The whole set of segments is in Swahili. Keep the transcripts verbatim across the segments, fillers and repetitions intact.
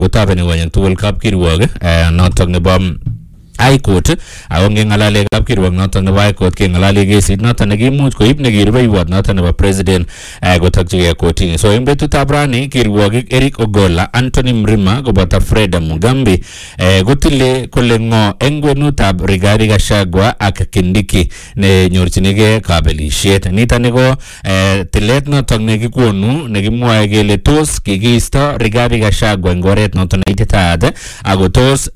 kotabeni konyen tugul kapkirwok notok nebo High Court ako ngengalale kapkirwok noton nebo High Court kengalale kesit noton nekimuch koib nekirubeiwot noton nebo president kotokyigei kotini. So eng betutab rani kirwokik Eric Ogolla, Anthony Mrima koboto Fred Mugambi kotile kole ngo eng kwenutab Rigathi Gachagua ak Kindiki nenyorchinigei kabelisiet. Nitoni ko tilet noton nekikonu nekimwoe kele tos kikiisto Rigathi Gachagua eng oret noton neititaat ako tos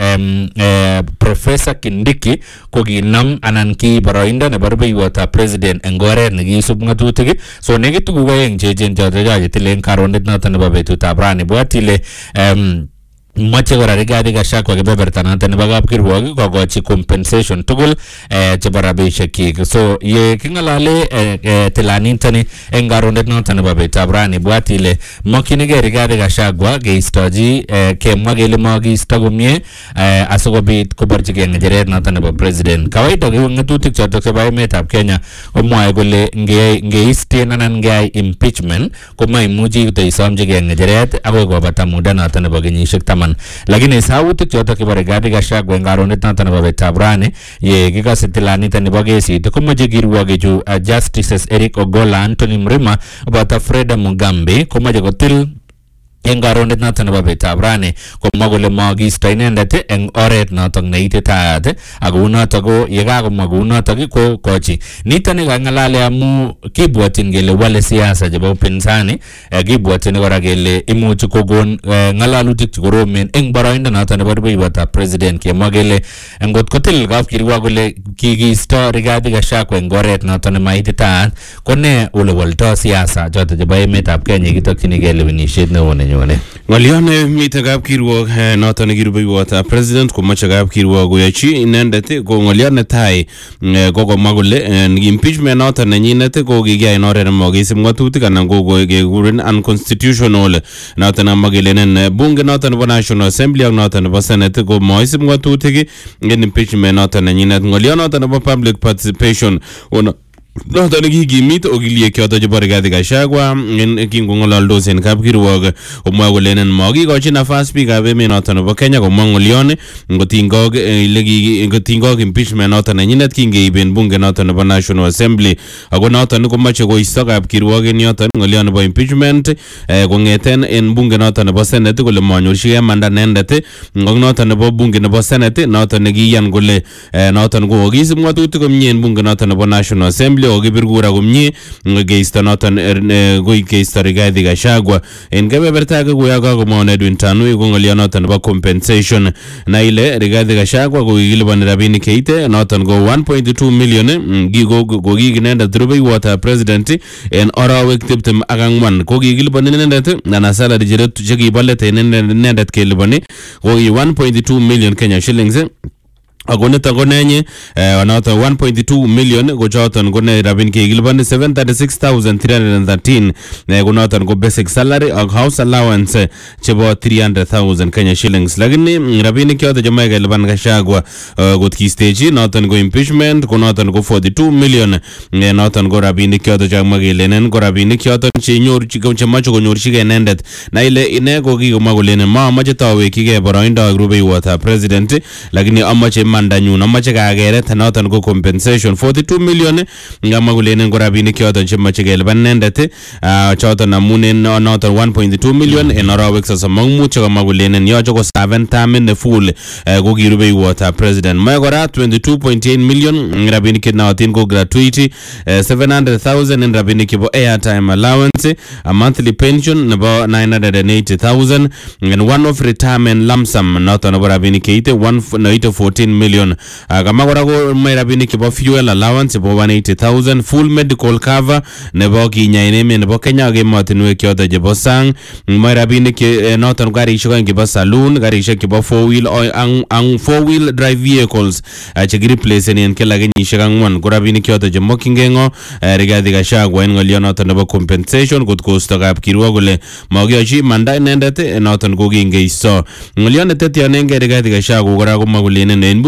Professor Kindiki ko kinam anan ki boroindo nebo rubeiwotab president eng oret nekisub ngatutik. So nekit tuguk aeng cheechen choto chaketile karondet noton nebo betutab rani. Bwatile um, moche kora Rigathi Gachagua kebeberta noton nebo kapkirwok kokochi compensation tugul eh, chebo rabishekyik. So ye kingalale eh, eh, tilanitoni eng karondet noton nebo betutab rani bwatile mokyinigei Rigathi Gachagua keistochi eh, kemwa kele makiisto komie eh, asikobit koborchigei ngecheret noton nebo president. Kawaida ko ngatutik chotok chebo emetab Kenya komwoe kole ngeisten anan ngeyai impeachment komaimuchi kotoisomchigei ngecheret akoi kobata muda noton nebo kenyisiek taman. Lakini sautik chotok chebo Rigathi Gachagua eng karonet noton nebo betutab rani ye kikase tilanito nebo kesit komoche kirwokichu uh, Justices Eric Ogolla, Anthony Mrima koboto Fred Mugambi komoche kotil eng karonet noton nebo betutab rani komwa kole makiisto inendet eng oret notok neititaat ako unotok ko yekakomwa kounotok ko kochi. Nitoni kangalale amu kibwotyin kele wale siasa chebo upinzani, kibwotyin kora kele imuchi kokon ngalalutik chekoromen eng boroindo noton nebo rubeiwotab president. Kemwa kele ngot kotil kapkirwok kole kikiisto Rigathi Gachagua eng oret noton nemaititaat kone ole wolto siasa choto chebo emetab Kenya kitokchinigei lewenisiet neo nenyu. Ngolione mite kapkirwok noton nekirubeiwotab president komoche kapkirwok koyochi inendet ko ngolion netai kokomwa kole impeachment noton nenyinet ko kikiyai en oret nemakisib ngatutik anan ko kekuren unconstitutional. Noton amwa kelenen bunge noton nebo National Assembly ak noton nebo Senate ko maisib ngatutik en impeachment noton nenyinet. Ngolion noton nebo public participation noton nekikimit okiliek choto chebo Rigathi Gachagua en kingong'ololdos en kapkirwok komwa kolenen makikochi nafas biikab emet noton nebo Kenya komwa ng'olion ngotingok ile ngotingok impeachment noton nenyinet kingeiben bunge noton nebo National Assembly ako noton komoche koisto kapkirwok en yoton ng'olion nebo impeachment kong'eten en bunge noton nebo Senate kole manyorchigei manda nendet ak noton nebo bunge nebo Senate noton nekiyan kole noton ko kisib ng'atutik komie en bunge noton nebo National Assembly okibir kura komie keisto noton koi keisto Rigathi Gachagua en kebeberta age koya kakomwa Edwin Tanui ko ng'olion noton nebo compensation na ile Rigathi Gachagua ko kikiliponi rabinik keite noton ko one point two million ko kikinendet rubeiwotab president en arawek tiptem ak ang'wan ko kikiliponi inendet anan salary chekibo let en inendet keliponi ko one point two million Kenya shillings. Ako nito ko nenye noto one point two million ko choton ko ne rabin kikilipani seven hundred thirty-six thousand three hundred thirteen ko noton ko basic salary ak house allowance chebo three hundred thousand Kenya shillings. Lakini rabinik choto chemae kelipan Gachagua kot kistechi noton ko impeachment ko noton ko forty-two million noton ko rabinik choto chamae kelenen ko rabinik choto chenyorchi chemache konyorchigei inendet na ile ine ko kikomwa kolenen maamache tawekchigei boroindo ak rubeiwotab president lakini amache mandanyun amache kakeret noton ko compensation forty-two million ngamwa kolenen ko rabinik choton chemache kelipan inendet choton amunen noton one point two million en arawek sosom ak mut chekamwa kolenen yoche ko serven term in full ko kirubeiwotab president. Mae kora twenty-two point eight million rabinik chenootin ko gratuity, seven hundred thousand en rabinik chebo airtime allowance, a monthly pension nebo nine hundred eighty thousand and one of retirement lump sum noton nebo rabinik keite one noite fourteen million. Kama kora ko may rabinik chebo fuel allowance chebo one hundred eighty thousand, full medical cover nebo kinyain emet nebo Kenya ak emotinwek choto chebo sang. May rabinik noton garishek oeng chebo saloon, garishek chebo four wheel ang four wheel drive vehicles chekireplacen en kila kenyisiek ang'wan ko rabinik choto chemokyingei ngo Rigathi Gachagua en ng'olion noton nebo compensation kot kosto kapkirwok kole makiyochi manda inendet noton ko kingeisto. Ng'olion netetionengei Rigathi Gachagua kora komwa kolenen en bunge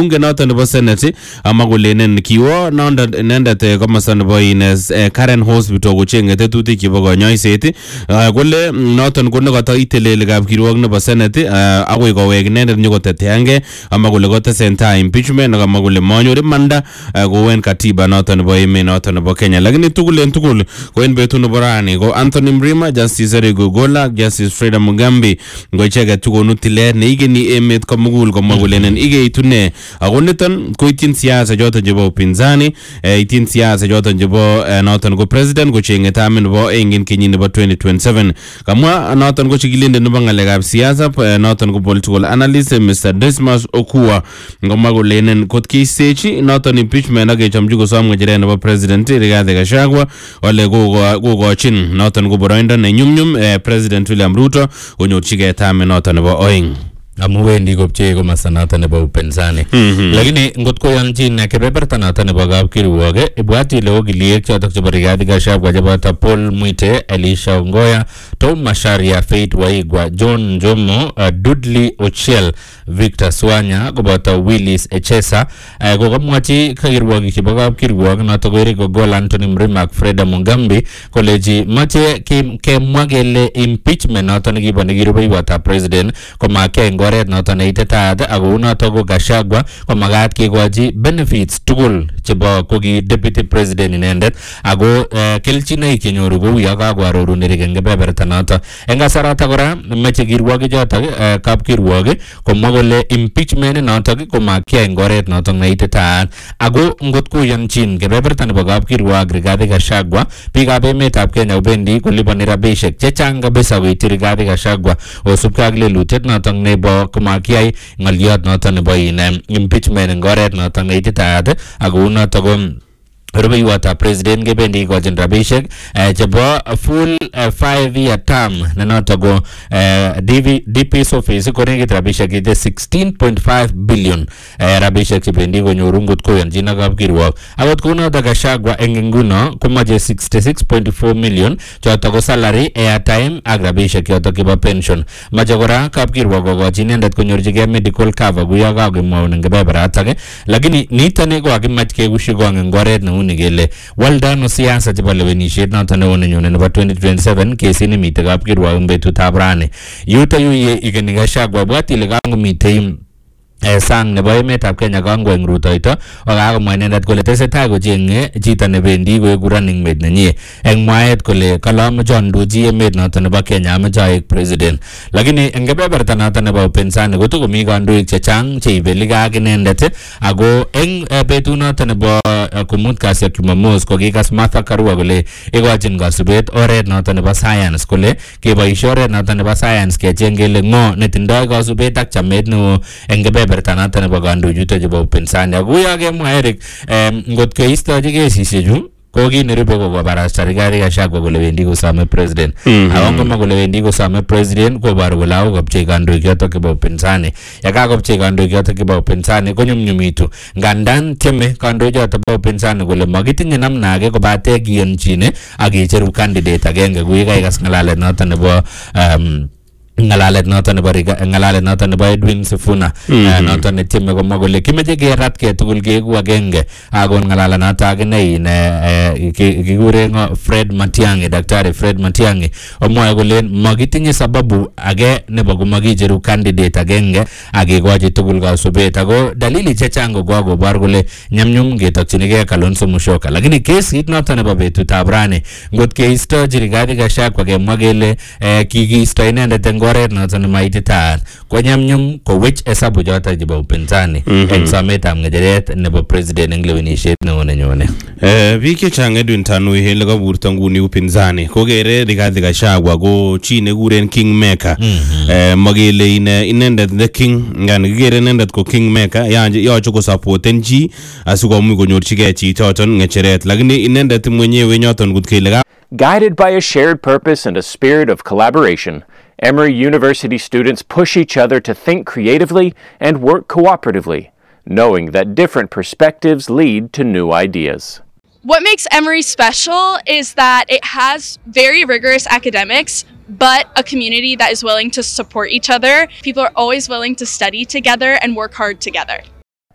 mbunge noton nebo Senate ama kolenen kiwo inendet komosta nebo Ines Karen Hospital kochenge tetutik chebo konyoiset kole noton ko nekoto iteleli kapkirwok nebo Senate akoi kowek inendet nyokoteteange ama kole kotesentai impeachment akama kole manyor imanda kowen katiba noton nebo emet noton nebo Kenya. Lakini tugul en tugul ko en betut nebo rani ko Anthony Mrima, Justice Eric Ogolla, Justice Freda Mugambi ngo icheket chukonu tilet neigeni emet komugul komwa kolenen igeitune ako niton koityin siasa choton chebo upinzani, ityin siasa choton chebo noton ko president kochenge tamin nebo engin kenyit nebo twenty twenty-seven. Kamwa noton ko chikilindet nebo ngalekab siasa noton ko political analyst Mister Dismas Okua ngomwa kolenen kot kiistechi noton impeachment ak kechomchi kosom ngecheret nebo president Rigathi Gachagua ole kokochin noton ko boroindo ne nyumnyum President William Ruto konyorchigei tamin noton nebo oeng. amu wendi kopchee komasta noton nebo upinzani. Lakini ngot koyonchin kebeberta noton nebo kapkirwok ibwati ile okiliek chotok chebo Rigathi Gachagua cheboto Paul Mwite, Elisha Ongoya, Tom Macharia, Faith Waigwa, John Njomo, uh, Dudley Ochiel, Victor Swanya koboto Willis Echesa uh, kokamwachi kakirwokik chebo kapkirwok notok ko Eric Ogolla, Anthony Mrima ak Freda Mugambi kolechi mache kemwa kele impeachment noton nekibo nekirubeiwotab president komakiyai eng oret noton neititaat ako notok ko Gachagua komakat kekochi benefits tugul chebo koki deputy president inendet ako uh, kelchinoik chenyoru kou yo kakoaroru nerik eng kebeberta notok. Eng kasarata kora meche kirwokik chotok uh, kapkirwok komwa kole impeachment notok komakiyai eng oret notok neititaat ako ngot koyonchin kebeberta nebo kapkirwok Rigathi Gachagua, biikab emetab Kenya kobendi kolipani rabisiek chechang kabisa koityi Rigathi Gachagua osubkei ak lelutiet notok nebo komakiyai ng'oliot noton nebo in impeachment eng oret noton neititaat ako notok ko rubeiwotab president kebendi kikochin rabisiek uh, chebo full uh, five year term ne notok ko uh, D P's office konekit rabisiek ite sixteen point five billion uh, rabisiek chebendi konyoru ngot koyonchin ak kapkirwok. Akot kounotok Gachagua eng nguno komache sixty-six point four million chotok ko salary, airtime ak rabisiek chotok chebo pension. Mache kora kapkirwok kokochi inendet konyorchigei medical cover kuyo kakimwaun eng kebeberatak, lakini nitoni ko kakimach kekushi kong eng oret neu ni kele waldano siasa chebo lewenisiet noton neo nenyone nebo twenty twenty-seven kesi nemite kapkirwok eng betutab rani. Yuto yu ye igeni Gachagua bwati ile kangomitei Eh, sang nebo emetab Kenya kango eng rutoito akakomwa inendet kole tesetai kochenge chito nebendi koeku running mate nenyi eng mwaet kole kalamoche andochi emet noton nebo Kenya amoche aek president. Lakini eng kebeberta noton nebo upinzani kotokomi kandoik chechang cheibeli ak inendet ako eng uh, betut noton nebo uh, kumut kasi ak Jumamos kokikas Martha Karua kole ikochin kasubet oret noton nebo science kole keboisie oret noton nebo science kecheng kele ngo netindoi kasubet ak chamet neo eng kebeberta bertanata nebo kandoichuto chebo upinzani. Akuyo kemwa Eric ngot keistochi kesisiechu ko ki nerube kokobarasta Rigathi Gachagua kole wendi kosome president. Ako ngomwa kole wendi kosome president koboru kole ako kopchei kandoik chotok chebo upinzani. Yakakopchei kandoik chotok chebo upinzani konyumnyumitu. Ngandan tieme kandoik chotok bo upinzani kole makitinye namna age kobate kiyonchine ak kecheru candidate agenge kuye kaikas ngalalet noton nebo um, ngalalet noton nebo ngalalet noton nebo Edwin Sifuna noton netieme komwa kole kimeche kerat ke tugul keeku agenge akon ngalalet noton akine ine kikure Fred Matiang'i, Daktari Fred Matiang'i omwoe kole makitinye sababu age nebo komakicheru candidate agenge akekochi tugul kasubet ako dalili chechang kokokobor kole nyamnyum ketokchinigei Kalonzo Musyoka. Lakini kesit noton nebo betutab rani ngot keistochi Rigathi Gachagua kemwa kele kikiisto inendet eng oret noton nemaititaat konyamnyum kowech hesabu chotok chebo upinzani eng sometab ngecheret nebo president eng lewenisiet neo nenyone. Eh, biik chechang Edwin Tanui hele kaburto nguni upinzani kokere Rigathi Gachagua ko chi nekuren kingmaker. Eh, makele ine inendet the king, ngani kikere inendet ko kingmaker yoche kosapoten chi asikomuch konyorchigei chichoton ngecheret, lakini inendet mwenyewe nyoton kut kele guided by a shared purpose and a spirit of collaboration, Emory University students push each other to think creatively and work cooperatively, knowing that different perspectives lead to new ideas. What makes Emory special is that it has very rigorous academics, but a community that is willing to support each other. People are always willing to study together and work hard together.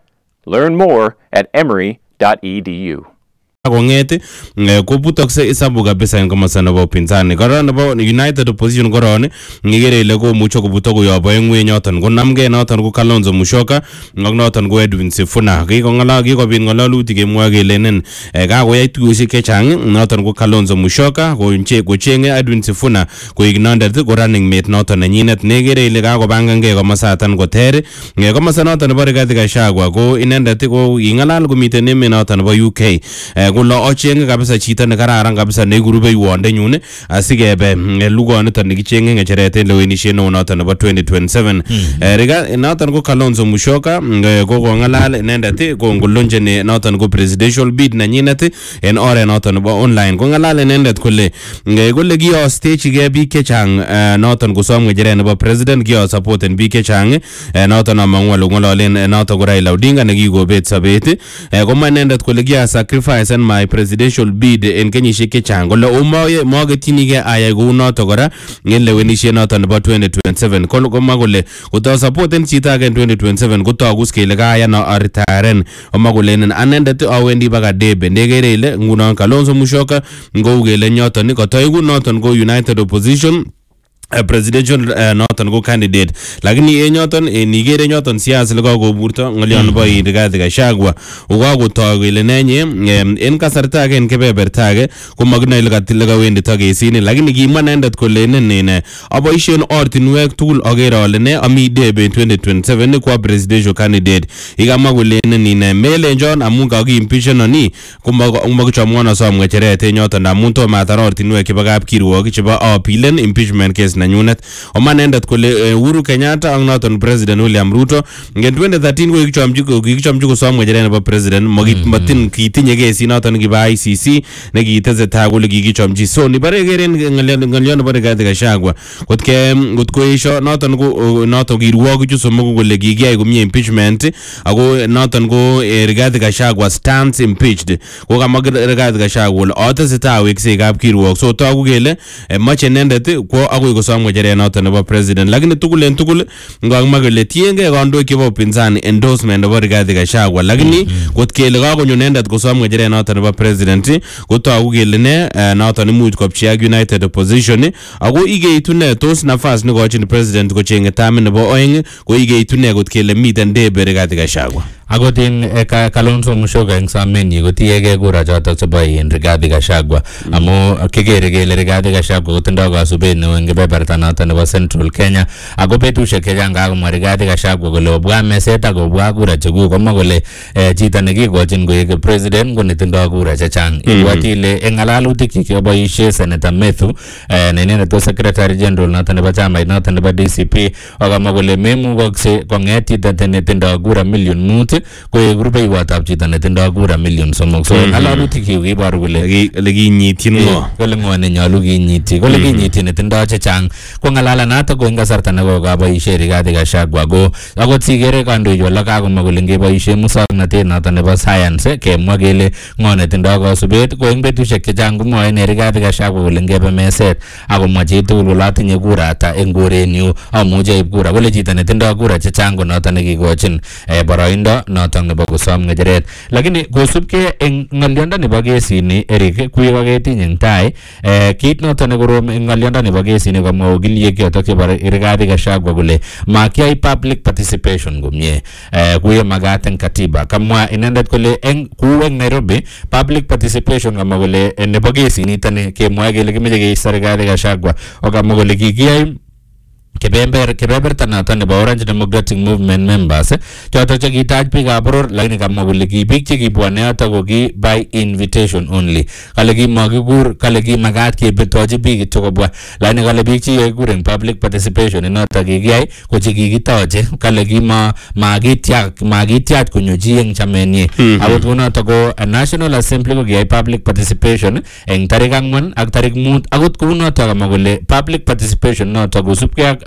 Learn more at emory dot e d u. Kong'et kobutokse isabu kabisa en komosta nebo upinzani. Koron nebo United Opposition koron ngikere ile komuche kobuto koyob oeng'u noton konamgei noton ko Kalonzo Musyoka ak noton ko Edwin Sifuna. Kikong'ala kikobit ng'ololutik kemwoe kelenen kakoyai tuiyosiek chechang noton ko Kalonzo Musyoka kocheng'e Edwin Sifuna koik inendet ko running mate noton nenyinet nekere ile kakobangangei komosatan koter. Komosta noton nebo Rigathi Gachagua ko inendet ko king'alal komiten emet noton nebo U K kulo ochenge kabisa chito ne kararan kabisa ne rubeiwondenyun asikebe lugonito nekichenge ngecheret en lewenisiet neo noton nebo twenty twenty-seven. Riga noton ko Kalonzo Musyoka ko kong'alal inendet ko ngolonjeni noton ko presidential bid nenyinet en oret noton nebo online. Ko ng'alal inendet kole kole kiyostechige biik chechang noton kosom ngecheret nebo president kiyosapoten biik chechang noton amang'u ale ng'ololen noton ko Raila Odinga nekikobet sobet. Komwa inendet kole kiyasacrifice my presidential bid en kenyisiek chechang kole omoye mogetyinige ayai kou noto kora en lewenisiet noton nebo twenty twenty-seven. Kole komwa kole kotosapoten chito age en twenty twenty-seven kotogus kele kayan aritaren. Omwa kole anendet awendi baka debe nekere ile ngunon Kalonzo Musyoka ngou kele nyoton kotoigu noton ko United Opposition presidential uh, noton ko candidate lakini en yoton nigere nyoton siasa lekakoburto ng'olyon nebo Rigathi Gachagua ukakotoi kele nenye en kasarta age en kebeberta age komakinoe ile katile kawendito kesini lakini kimwa inendet kole nene aboisien ortinwek tugul agere ale ne ami debe twenty twenty-seven kwa presidential candidate ikamwa kole nene melenjon amun kakiimpeachenoni komakichomwon asom ng'echeret en yoton amun tomo atar ortinwek chebo kapkirwok chebo apilen impeachment case nanyunet. Omanendet kole Uhuru Kenyatta ak noton President William Ruto ngen twenty thirteen ko kikichomji kikichomji kosom ng'echeret nebo president matin kitinye kesi noton kibo I C C nekitesetai kole kikichomji. So nibare keren ng'olyon nebo Rigathi Gachagua kotke kotko esho noton ko noton kirwok chu somok kole kikiyai komie impeachment ako noton ko Rigathi Gachagua stands impeached ko kamwa Rigathi Gachagua kole atesetai aweksei kapkirwok. So togu kele moche inendet kwo akoi kosom ng'echeret noton nebo president lakini tugul en tugul ngakmwa kole tiengei kandoik chebo upinzani endorsement nebo Rigathi Gachagua lakini kot kele kakonyo inendet kosom ng'echeret noton nebo president kotogu kele ne noton imuch kopchi ak United Opposition ako igeitu ne tos nafas nekochin president kocheng'e tamit nebo oeng ko igeitu ne kot kele miten debe Rigathi Gachagua. Akot in Kalonzo Musyoka eng somenyi kotiegei kura chotok chebo Rigathi Gachagua amu kikere kele Rigathi Gachagua kotindoi kasubet neo eng kebeberta noton nebo Central Kenya ako betusiek chechang kakomwa Rigathi Gachagua kole obwa meset ak obwa kura chekuk komwa kole chito nekikochin koek president ko netindoi kura chechang. Ibwati ile eng ng'alalutik chekiboisie Senator Methu ne inendet ko Secretary General noton nebo chamait noton nebo D C P akamwa kole memukokse kong'et chito netindoi kura million mut koek rubeiwotab chito netindoi kura million somok. So ng'alalutik kyuk kiboru kole kinyityin ng'o kole ng'o nenyolu kinyityi kole kinyityi netindoi chechang. Ko ng'alala notok ko eng kasarta nekokaboisie Rigathi Gachagua ko akot sikere kandoik alak kakomwa kole ngeboisie musoknotet noton nebo science kemwa kele ng'o netindoi kasubet ko eng betusiek chechang komwoe ne Rigathi Gachagua kole ngebe meset akomwa chitugul kole atinye kura ata eng korenyu amuche aib kura kole chito netindoi kura chechang ko noton nekikochin boroindo noton nebo kosom ng'echeret. Lakini kosubkei eng ng'olyondo nebo kesini Eric kuye kaketiny eng tai kit noton nekorom eng ng'olyondo nebo kesini komwa okiliek chotok chebo Rigathi Gachagua kole makiyai public participation komie kuye makat eng katiba. Kamwa inendet kole eng kou eng Nairobi public participation kamwa kole nebo kesinitoni kemwoe kele kimeche keisto Rigathi Gachagua okamwa kole kikiyai kebeber kebeberta noton nebo Orange Democratic Movement members chotok chekitach biikab boror lakini kamwa kole ki biik chekibwone yotok ko ki by invitation only. Kale kimakikur kale kimakat kebetochi biik kityo kobwa lakini kale biik chekikur eng public participation notok kikiyai ko chekikitoche kale kima makitiach makitiach konyo chi eng chamenyi. Akot kunotok ko National Assembly ko kiyai public participation eng tarik ang'wan ak tarik mut akot kunotok kamwa kole public participation notok kosubkei ak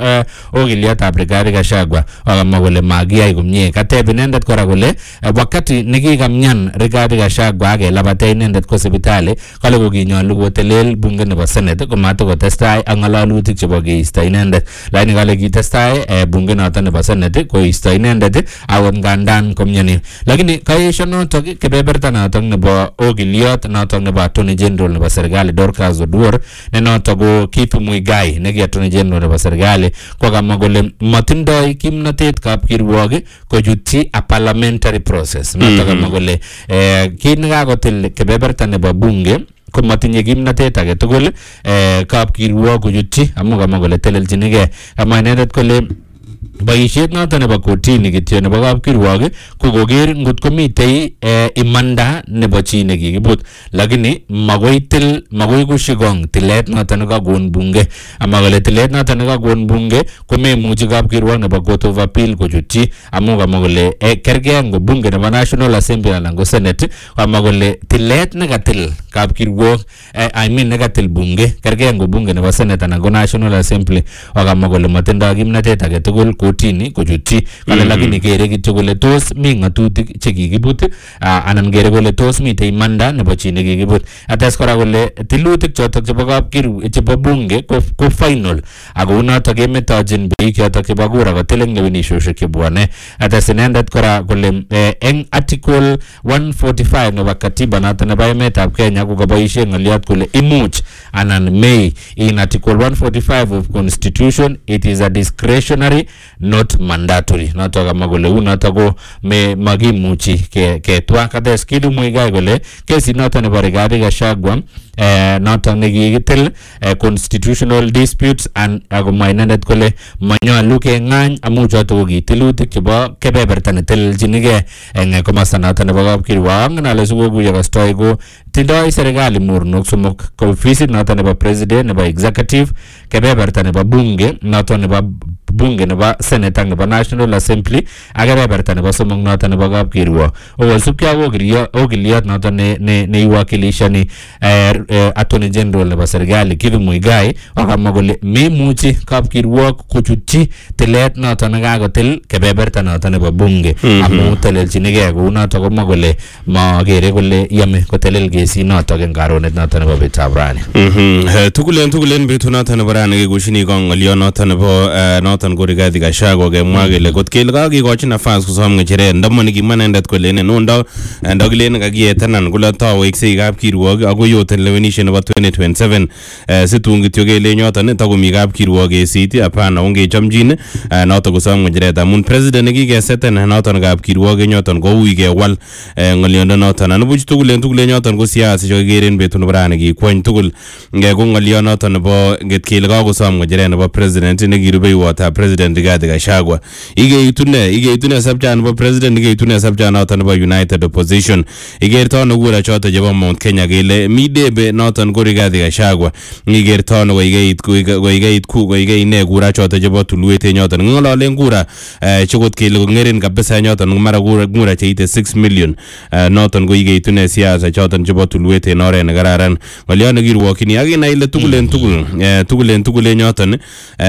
ogiliotab Rigathi Gachagua akamwa kole makiyai komie. Kateb inendet kora kole wakati nekikamyan Rigathi Gachagua akelapate inendet ko sipitali kale kokinyolu kotelel bunge nebo Senate komatokotestai ak ng'alalutik chebo keisto inendet. Lakini kale kitestai bunge noton nebo Senate koisto inendet akot ngandan komyani. Lakini kaesho notok kebeberta notok nebo ogiliot notok nebo Attorney General nebo serikali Dorcas Oduor ne notok ko Keith Muigai ne ki Attorney General nebo serikali kokamwa kole matindoi kimnatet kapkirwok kochutyi a parliamentary process. Notok kamwa kole kit nekakotil kebeberta nebo bunge komatinye kimnatet age tugul kapkirwok kochutyi amu kamwa kole teleljinigei. Kamwa inendet kole boisiet noton nebo kotini kityo nebo kapkirwok ko koker ngot komitei imanda nebo chi nekikibut, lakini magoi til magoi kushikong tilet noton nekakon bunge. Ama kole tilet noton nekakon bunge komemuchi kapkirwok nebo Court of Appeal kochutyi amu kamwa kole kergei ngo bunge nebo National Assembly anan ko Senate. Kamwa kole tilet nekatil kapkirwok I mean nekatil bunge kergei ngo bunge nebo Senate anan ko National Assembly akamwa kole matindoi kimnatet age tugul kotini kochutyi. Kale lakini kere kityo kole tos mi ng'atutik chekikibut anan kere kole tos mitei imanda nebo chi nekikibut. Ates kora kole tilutik chotok chebo kapkirwok chebo bunge ko final ako unotok kemetochin biik chotok chebo kura kotil eng lewenisiosiek chebwone. Ates inendet kora kole eng article one forty-five nebo katiba notok nebo emetab Kenya ko kaboisie ng'oliot kole imuch anan may. In article one forty-five of constitution it is a discretionary not mandatory. Notok kamwa kole unotok ko me makimuchi ketwa. Kates Kidu Muigai kole kesit notok nebo Rigathi Gachagua eh notok nekikitil constitutional disputes and akomwa inendet kole manyalu keng'any amu chotok ko kitilutik chebo kebeberta netelelchinigei eng komasta notok nebo kapkirwok. Ng'ale sikokuyo kastoi ko tindoi serikali mornok somok ko ofisit notok nebo president nebo executive kebeberta nebo bunge notok nebo bunge nebo Senate ak nebo National Assembly ak kebeberta nebo somok notok nebo kapkirwok. Okosubkei ak ogiliot notok ne neiwakilishani Attorney General nebo serikali Keith Muigai akamwa kole memuchi kapkirwok kochutyi tilet notok nekakotil kebeberta notok nebo bunge amu teleljinigei kou notok komwa kole makere kole yame kotelel kesit notok eng karonet notok nebo betutab rani. Tugulen tugulen betut notok nebo rani kekushini kong ng'oliot notok nebo noton ko Rigathi Gachagua kemwa kele kot kele kakikochi nafas kosom ng'echeret ndamani kimwa inendet kole ino ndo ndokilen kakiyetanan kole taweksei kapkirwok ako yoten lewenisiet nebo twenty twenty-seven situn kityo kele nyoton takomi kapkirwok kesit hapana ongechomchin notok kosom ng'echeret amun president nekikeseten noton kapkirwok nyoton ko ui kewal ng'oliondo noton anibuch tugulen tugulen nyoton ko siasa chekikeren betut nebo rani kikwony tugul ko ng'oliot noton nebo nget kele kakosom ng'echeret nebo president nekirubeiwotab president Rigathi Gachagua. Igeitune igeitune sabcha nebo president igeitune sabcha noton nebo United Opposition. Igerto no kura choto chebo Mount Kenya kele mi debe noton ko Rigathi Gachagua. Igerto no koigeit koigeit ku koigei ne kura choto chebo tulwet nyoton. Ng'ololen kura chekot kele ng'erin kabisa nyoton mara kura kura cheite six million noton ko igeitune siasa choton chebo tulwet en oret nekararan. Ng'oliot nekirwokini akina ile tugulen tugul tugulen tugulen nyoton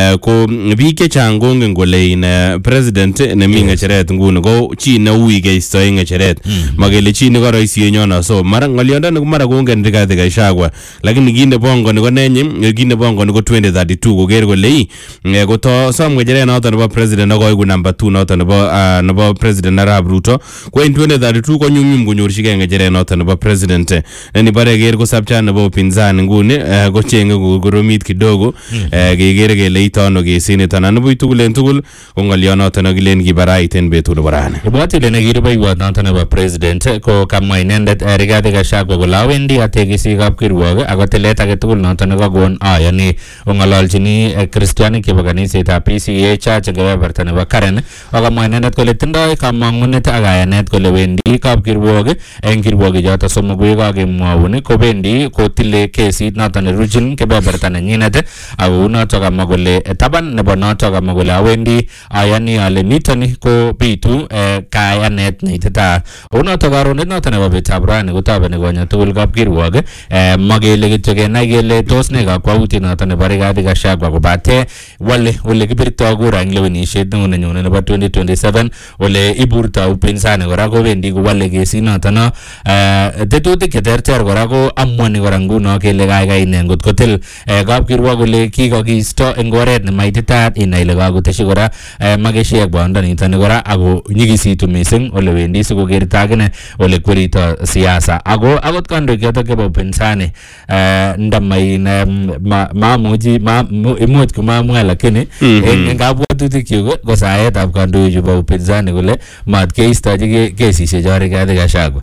ko biik chechang kongen kole in president nemi ng'echeret nguni ko chi neui keisto eng ng'echeret makele chi nekoroisie nyono. So mara ng'oliondoni ko mara kongen Rigathi Gachagua lakini kinde bongoni ko nenyi kinde bongoni ko twenty thirty-two koker kole i koto som ng'echeret noton nebo president akoiku number two noton nebo nebo president Arap Ruto ko in twenty thirty-two ko nyumnyum konyorchigei ng'echeret noton nebo president neni bare ker ko sabcha nebo upinzani nguni ko chenge koromit kidogo keker kele itono kesinit anan nebo tugulen tugul ko ng'oliot noton nekilen kibaraiten betut nebo rani. Ibwati ile nekirubeiwot noton nebo president ko kamwa inendet Rigathi Gachagua kole awendi atekisi kapkirwok ako tilet age tugul noton nekakon ayani ong'ololchini kristianik chebo kanisetab P C A Church kebeberta nebo Karen akamwa inendet kole tindoi kamang'unet ak kayanet kole wendi kapkirwok eng kirwoki choto somok ko kakemwaun kobendi kotile kesit noton neruchin kebeberta nenyinet ako notok kamwa kole taban nebo notok kamwa kole awendi ayani ale nitoni ko bitu kayanet neitita unotok karonet noton nebo betutab rani kotabeni konya tugul kapkirwok magele kityo kenai kele tos ne kakwautiet noton nebo Rigathi Gachagua kobate wale ole kibirto kura eng lewenisiet neo nenyone nebo twenty twenty-seven ole iburto upinzani kora kobendi kowale kesit noton tetutik cheterter kora ko amwani kora nguno kele kaikai ine ngot kotil kapkirwok kole kikokiisto eng oret nemaititaat inai ile kakoteshi kora makeshek bondonitoni kora ako nyikisitu mising ole wendi sikokerto akine ole kwerito siasa ako akot kandoik chotok chebo upinzani ndamai mamuchi imuch komamwa lakini eng kabwatutik kyuk ko saetab kandoik chebo upinzani kole mat keistochi kesisiek cho Rigathi Gachagua.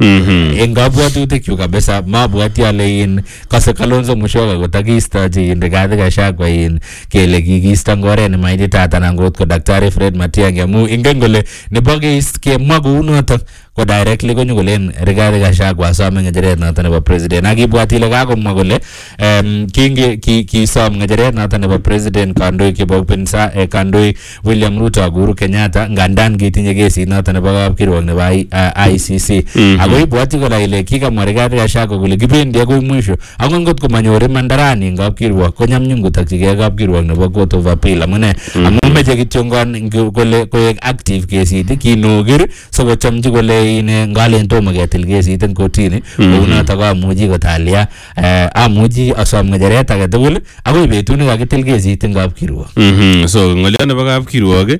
En kabwatutik kyuk kabisa mabwati ale in kase Kalonzo Musyoka kotakiistochi Rigathi Gachagua in kele kikiisto eng oret nemaititaat anan ko Daktari Fred Matiang'i amu ingen kole nebo keist kemwa kounotok ko directly konyo kolen Rigathi Gachagua asome ngecheret noton nebo president akibwati ile kakomwa kole kinge kisom ngecheret noton nebo president kandoik chebo upinzani kandoik William Ruto ak Uhuru Kenyatta ngandan kitinye kesit noton nebo kapkirwok nebo I C C ako ibwati kora ile kikamwa Rigathi Gachagua kole kibendi akoi mwisho ako ngot komanyor imandarani eng kapkirwok konyamnyum kotokyigei kapkirwok nebo Court of Appeal amune amu meche kityo kole koek active kesit kinokir sikochomchi kole ine ngalen tomo ketil kesit eng kotini kounotok amuchi kotalia amuchi asom ngecheret age tugul akoi betut nekakitil kesit eng kapkirwok. So ngolyo nebo kapkirwok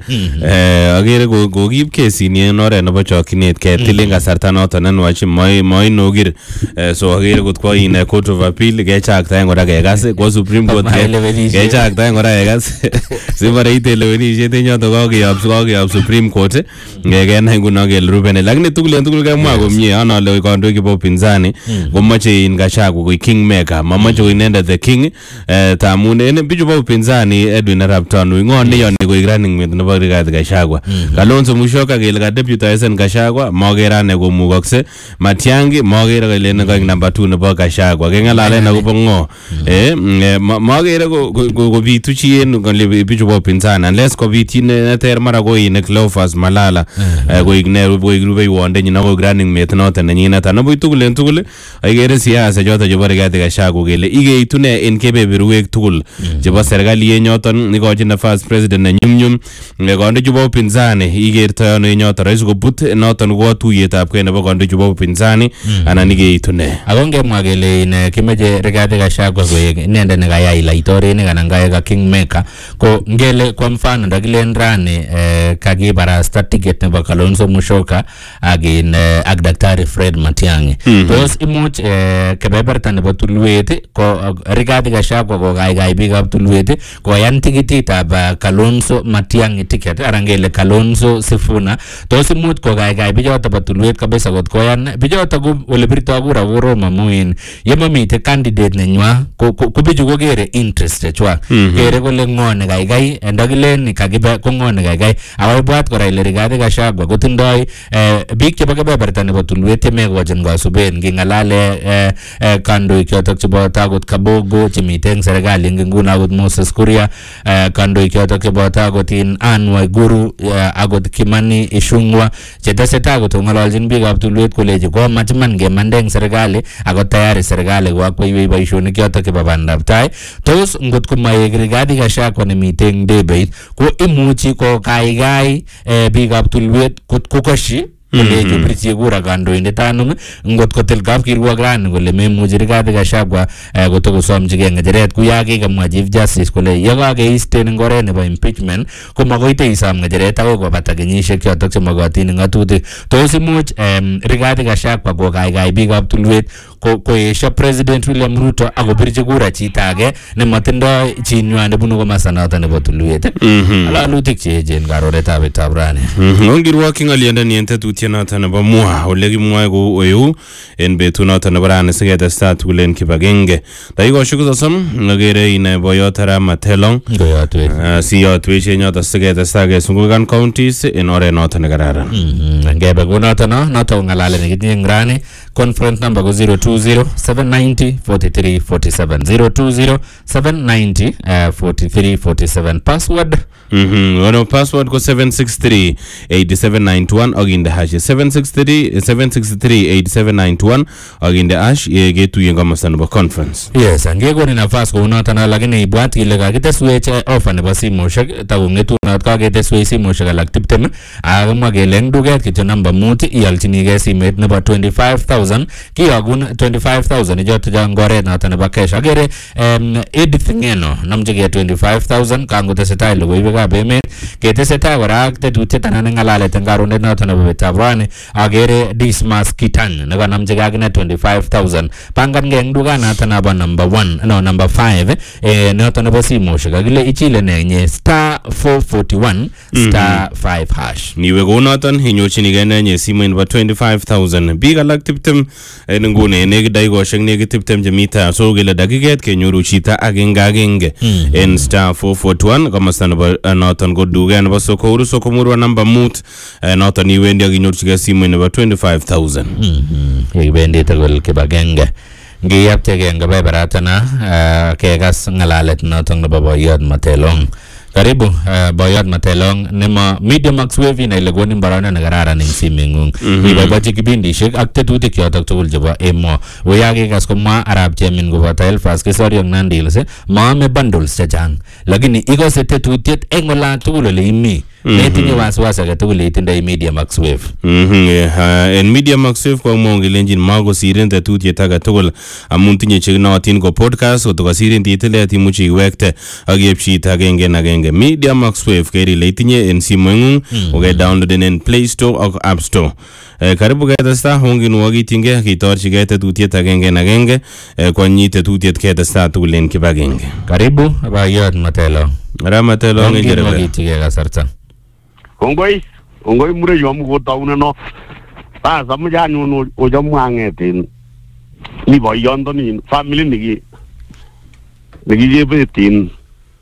agere kokiib kesini en oret nebo chokchinet ketil eng kasarta noton nenwach moinokir so agere kot kwa ine Court of Appeal kechakta kora kekas kwa Supreme Court kechakta kora kekas sibare ite lewenisiet yoto kakeyob Supreme Court kenai nguno kele Ruben lakini tugul en tugul kemwa komie anale kandoik chebo upinzani komache in Gachagua koik kingmaker mamache ko inendet the king tamun en bichu bo upinzani Edwin Arap Tanu ngo ne yoni koik running mate nebo Rigathi Gachagua Kalonzo Musyoka kele ka deputizen Gachagua magera ne komukokse Matiang'i magera kele ne koik number two nebo Gachagua kengalalen akobo ngo eh magera ko bitu chi en kole bichu bo upinzani unless ko bitin ne ter mara ko in Cleophas Malala koik ne koik rubeiwonde nyina ko running mate noton nenyinet ana boy tugul en tugul agere siasa joto chebo Rigathi Gachagua kele igeitu ne en kebeberwek tugul chebo serikali yenyoton nikochin nafas president ne nyumnyum konde chebo upinzani igerto ano yenyoton rais kobut noton ko tuyetab kei nebo konde chebo upinzani anan igeitu ne ako ngemwa kele in kimeje Rigathi Gachagua koek inendet ne kayai laitorinik anan kaek kingmaker ko ngele kwa mfano ndakilen rani kakibarasta ticket nebo Kalonzo Musyoka agin ak Daktari Fred Matiang'i tos imuch kebeberta nebo tulwet ko Rigathi Gachagua ko kaikai biikab tulwet koyan tikititab Kalonzo Matiang'i ticket anan ngele Kalonzo Sifuna tos imuch ko kaikai bichoto bo tulwet kabisa kot koyan bichoto ko ole birto kura ko Roma muin yemamite candidate nenywa ko bichu kokere interest chechwa kere kole ngo ne kaikai ndakilen kakibe ko ngo ne kaikai ako ibwat kora ile Rigathi Gachagua kotindoi biik chebo kebeberta nebo tulwet yemekochin kasuben ngingalale kandoik chotok chebo takot Kabogo chemite eng serikali eng nguno akot Moses Kuria kandoik chotok chebo takot in Anne Waiguru akot Kimani Ichung'wa chetesetai akot kong'ololjin biikab tulwet koleji komach iman kemande eng serikali ako tayari serikali koakwaiwei boisionik chotok chebo bandab tai tos ngot komaek Rigathi Gachagua nemite eng debeit ko imuchi ko kaikai biikab tulwet kot kokoshi kole chupirchi kura kandoindet anum ngot kotil kapkirwok rani kole memuchi Rigathi Gachagua kotokosomchigei ngecheret kuya kikamwa Chief Justice kole yekakeisten eng oret nebo impeachment ko makoi isom ngecheret akoi kobata kenyisiek chotok chemokotin eng ng'atutik tos imuch Rigathi Gachagua ko kaikai biikab tulwet koesho President William Ruto akobirchi kura chito age nematindoi chinywa nebunu komasta noto nebo tulwet ng'alalutik cheechen karoretab betutab rani ongirwokyi ng'olyondoni en tetutiet noto nebo mwa ole kimwoe kou oeu en betut noto nebo rani siketestai tugul en kibagenge dakikoshek sosom ngokere ine boyot Arap Matelong siyotwech en yoto siketestai kesungukan counties en oret noto nekararan ngebe kunoto no noto ko ng'alalet nekitinye eng rani conference number ko zero two zero seven nine zero four three four seven zero two zero seven nine zero four three four seven password Mhm. Ono password ko seven six three eight seven nine one oginde hash seven six three seven six three eight seven nine one oginde hash ye getu yenga masano conference. Yes, angeko ni nafasi ko unata na lakini ibwat ile kakiteswech offer nebo simoshek takongetu not kakiteswech simoshek alak tiptem akamwa kele eng duket kityo namba mut ialchinigei simet nebo twenty-five thousand kiyogun twenty-five thousand ichoto ja ngoret noto nebo cash agere um, Edith Ngeno namchigei twenty-five thousand kangotesetai logoiwekab emet ketesetai kora ak tetutiet anan ngalalet eng karonet noto nebo betab rani agere Dismas Kitan nekanamchigei akine twenty-five thousand pangangei eng dukanoto nebo number one no number five eh noto nebo simoshek akile ichile nenye star four forty-one star five hash niwe konoton inyorchinigei nenye simoit nebo twenty-five thousand biik alak tiptem en nguni nekit dakikoshek nekit tiptem chemita so kele dakiket kenyoru chito agenge agenge en star four forty-one komasta nebo noton ko duket nebo Sokouru Sokomurwa namba mut noton iwendi ak inyorchigei simoit nebo twenty-five thousand. ibendi tugul kibagenge ngiyaptegei eng kebeberatana kekas ngalalet noton nebo boyot Matelong. Karibu uh, boyot Matelong nema Media Max Wave ina ile goni mbarana na kararan eng simengung. Iboibochi kibindishek ak tetutik yotok tugul chebo emo. Oyake kas komwa Arab Chemin koboto Elfas Kisoriong Nandils maame bundles chechang. Lakini ikose tetutiet eng ola tugul ole imi. Netinye wasiwasi age tugul itindoi Media Max Wave. En Media Max Wave ko mongelenjin makosiren tetutiet age tugul amun tinye chekinootin ko podcast kotokosiren titilet imuchi iwekte ak iepchit agenge na agenge. Media Max Wave kerile itinye en simoingung uke downloaden en Play Store ak App Store. Karibu ketesta hongin wakitinge kitorchigei tetutiet agenge na agenge kwanyi tetutiet ketesta tugul en kibagenge. Karibu boyot Matelong. Ara Matelong ngere wakitige kasarta. Kongoi, kongoi mure yom ko tauna no. Ta samu ja nu o jom angetin. Ni boyon to ni family ni ni je betin.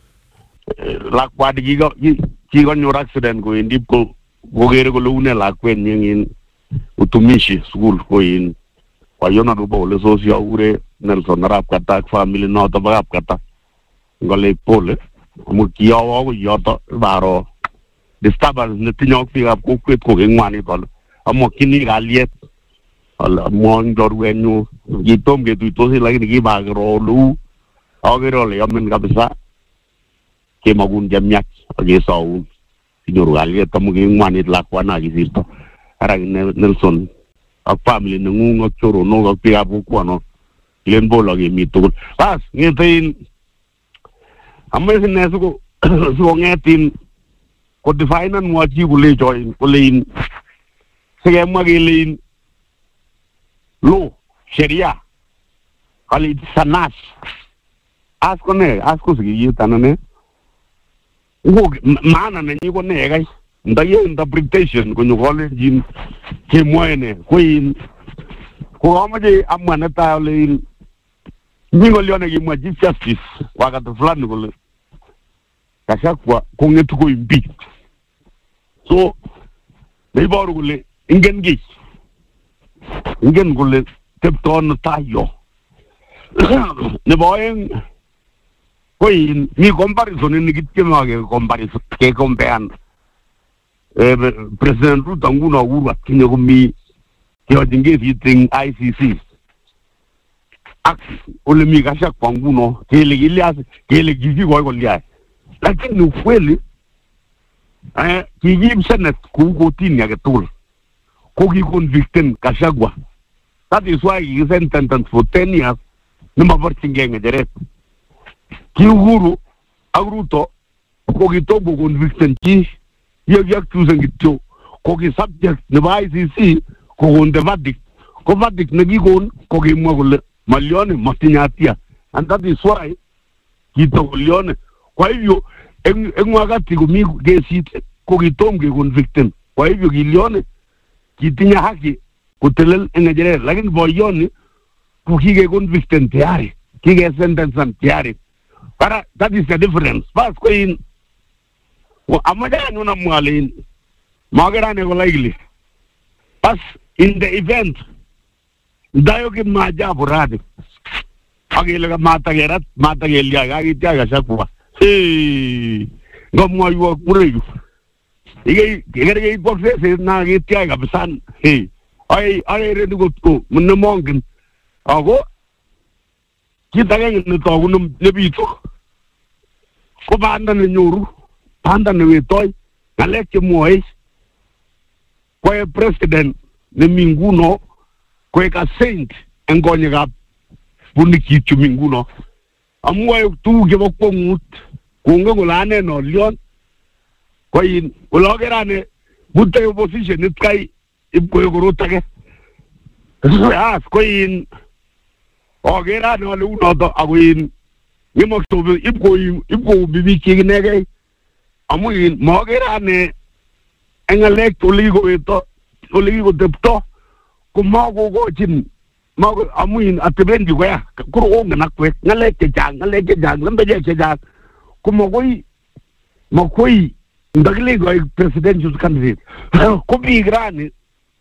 Lakwa di go ki go nyor accident ko indip ko go gere ko lune lakwen ngin utumishi school ko in. Kwa yona do bole socio ure Nelson rap kata family no to rap kata. Ngole pole. Mu kiyawo ko yoto baro disturbance ne tinyo piga ko kwet ko ngwani tol amo kini galiet al mon dorwenyu gitom ge tu to si lagi ni bagro lu agero le amen kabisa ke magun jamyak ge saun tinyo galiet amo ge ngwani lakwana gi sirto ara Nelson a family ne ngungo choro no ga piga bu ko no len bolo ge mi to pas ngetin amo se ne su su ngetin ko define mo ji gule join ko lein sege magilin lo sharia kali sanas asko ne asko sigi tanane wo mana ne ni ko ne gai ndaye interpretation ko nyole jin ke moene ko in ko amaje amana ta lein ni ngo lione gi mo ji justice wakati fulani ko kasakwa ko ngetu ko imbi so they boru gule ingen gi ingen gule tepton tayo ne boyen koin mi comparison ni gitke mage comparison ke kompean eh president Ruto nguna uru akinyo gumi yo dinge fiting I C C ak ole mi gasha kwanguno kele ilias kele givi go go lia lakini ukweli eh kijib senet ku kotini ya ketul ko ki convicted Kashagwa. That is why he is sentenced for ten years nima barchingenge direct ki Uhuru Ruto ko ki tobo convicted ki ye yak choosing it ko ki subject ne I C C ko on the verdict ko verdict ne gi gon ko ki mo gole malione matinyatia, and that is why ki to lione kwa hivyo en wakati kumi gesite ko kitomge convicted kwa hivyo kilione kitinya haki kutelel engejere lakini boyoni ko kige convicted tayari kige sentence tayari para that is the difference pas ko in wa amada nuna mwalin magara ne ko laigli pas in the event dayo ke maja burade agile ka mata gerat mata gelia ga gitya ga sakwa eh ngamwaiwa mureyu ige igere ge boxe se na ge tia kabisan he ai ai re ndugo to mun mongin ago kita ge ni to gunum ne bitu ko banda ne nyuru banda ne wetoy ngalek ke moy ko e president ne minguno ko e ka saint engonye ga buniki chu minguno amwa tu ge bokko mut kunga ngulane no lion ko in ulogerane butte opposition it kai ibko yogurota ke as ko in ogera no lu no to aguin ngimo to ibko ibko bibi ki nege amuin mogerane engalek to ligo eto to ligo depto ko mago go jin mago amuin atbendi kwa kuro ngana kwe ngalek ke jang ngalek ke jang lambe je ke jang ko mogoi mogoi ndagle go presidential candidate ko bi grani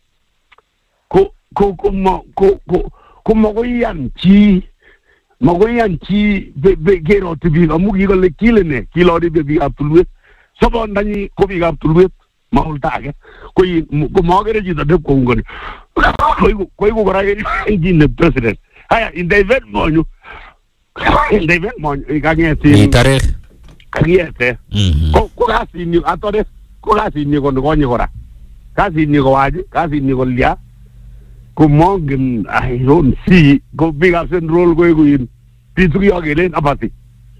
ko ko ko ko ko ko mogoi yanchi mogoi yanchi be be gero tibi amugi go le kilene kilori be bi aptulwe sobo ndani ko bi aptulwe maultage ko ko mogere ji da de ko ngoni ko ko ko ra ngi ne president haya in the event monyu in the event monyu ga ngeti tare kagiyete ko ko kasi ni atore ko kasi ni ko ngo nyora kasi ni ko waji kasi ni ko lia ko mongen I don't see go big as in roll go in pitu yo gelen apati